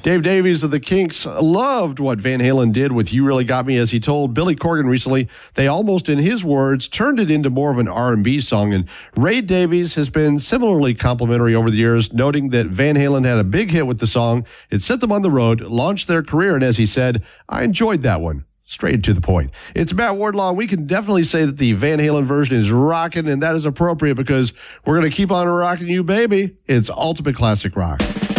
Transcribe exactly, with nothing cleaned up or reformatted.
Dave Davies of the Kinks loved what Van Halen did with You Really Got Me, as he told Billy Corgan recently. They almost, in his words, turned it into more of an R and B song. And Ray Davies has been similarly complimentary over the years, noting that Van Halen had a big hit with the song. It set them on the road, launched their career, and as he said, I enjoyed that one. Straight to the point. It's Matt Wardlaw. We can definitely say that the Van Halen version is rocking, and that is appropriate because we're going to keep on rocking you, baby. It's ultimate classic rock.